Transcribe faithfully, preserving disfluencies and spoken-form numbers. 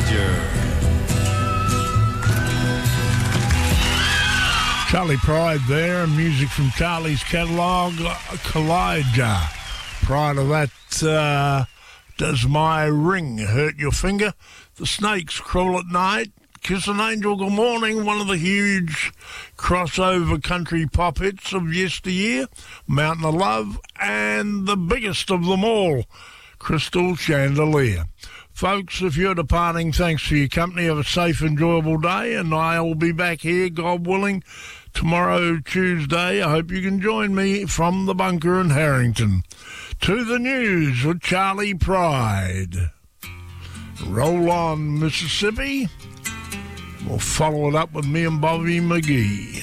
Messenger. Charlie Pride there, music from Charlie's catalogue, Kalijah. Prior to that, uh, Does My Ring Hurt Your Finger? The Snakes, Crawl at Night. Kiss an Angel, Good Morning, one of the huge crossover country pop hits of yesteryear, Mountain of Love, and the biggest of them all, Crystal Chandelier. Folks, if you're departing, thanks for your company. Have a safe, enjoyable day, and I'll be back here, God willing, tomorrow, Tuesday. I hope you can join me from the bunker in Harrington. To the news with Charlie Pride. Roll on, Mississippi. We'll follow it up with me and Bobby McGee.